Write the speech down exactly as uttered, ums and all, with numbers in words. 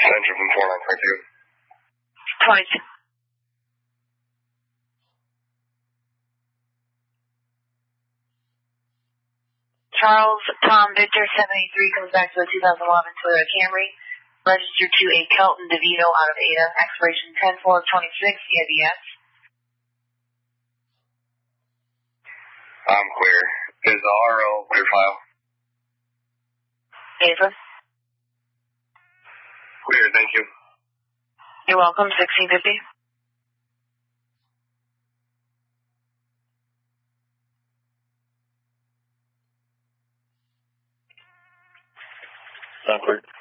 Central from four nine twenty-two. twenty-two. Charles Tom Victor seventy-three comes back to a two thousand eleven Toyota Camry, registered to a Kelton DeVito out of Ada, expiration ten four twenty-six, A B S. I'm clear. Is the R O clear file? Ava. Clear, thank you. You're welcome, sixteen fifty. Awkward.